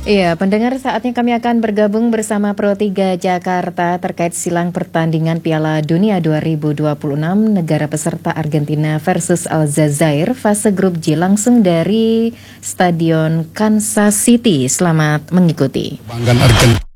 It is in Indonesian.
Iya, pendengar, saatnya kami akan bergabung bersama Pro3 Jakarta terkait silang pertandingan Piala Dunia 2026 negara peserta Argentina versus Aljazair fase grup J langsung dari Stadion Kansas City. Selamat mengikuti. Kebanggaan Argentina.